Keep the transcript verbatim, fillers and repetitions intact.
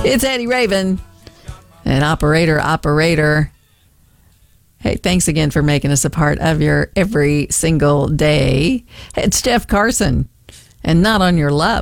It's Eddie Raven and Operator, Operator. Hey, thanks again for making us a part of your every single day. It's Jeff Carson and Not on Your Luck.